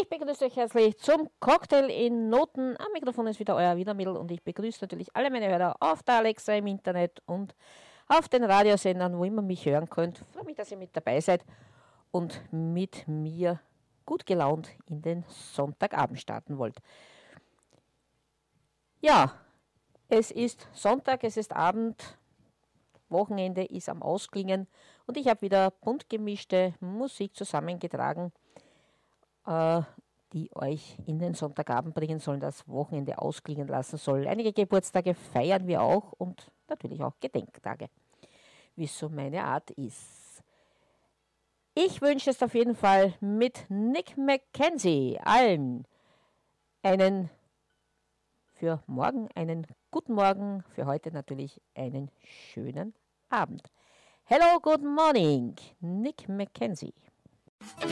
Ich begrüße euch herzlich zum Cocktail in Noten. Am Mikrofon ist wieder euer Wienermittel und ich begrüße natürlich alle meine Hörer auf der Alexa im Internet und auf den Radiosendern, wo immer mich hören könnt. Ich freue mich, dass ihr mit dabei seid und mit mir gut gelaunt in den Sonntagabend starten wollt. Ja, es ist Sonntag, es ist Abend, Wochenende ist am Ausklingen und ich habe wieder bunt gemischte Musik zusammengetragen, die euch in den Sonntagabend bringen sollen, das Wochenende ausklingen lassen soll. Einige Geburtstage feiern wir auch und natürlich auch Gedenktage, wie es so meine Art ist. Ich wünsche es auf jeden Fall mit Nick Mackenzie allen für morgen einen guten Morgen, für heute natürlich einen schönen Abend. Hello, good morning, Nick Mackenzie.